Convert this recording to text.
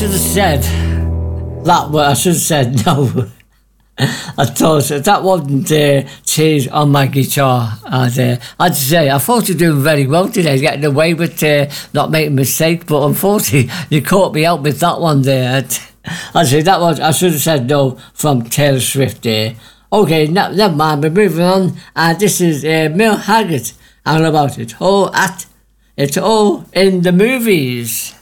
Should have said that. I should have said no. I thought that wasn't tears on my guitar. And I'd say I thought you were doing very well today, getting away with not making mistakes. But unfortunately, you caught me out with that one there. I'd say that was. I should have said no from Taylor Swift there. Okay, never mind. We're moving on. This is Merle Haggard. And about it all in the movies.